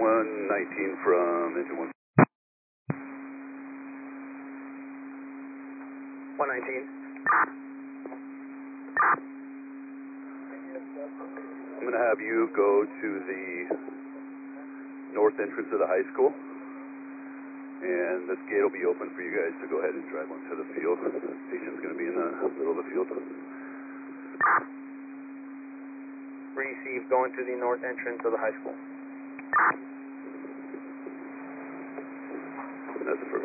119 from engine 1. 119. I'm going to have you go to the north entrance of the high school, and this gate will be open for you guys to go ahead and drive onto the field. The station's going to be in the middle of the field. Receive, going to the north entrance of the high school. That's the first.